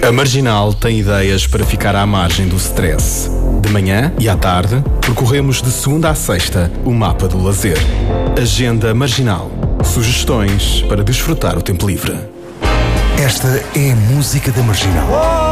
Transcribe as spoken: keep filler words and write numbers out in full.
A Marginal tem ideias para ficar à margem do stress. De manhã e à tarde, percorremos de segunda a sexta o mapa do lazer. Agenda Marginal. Sugestões para desfrutar o tempo livre. Esta é a música da Marginal.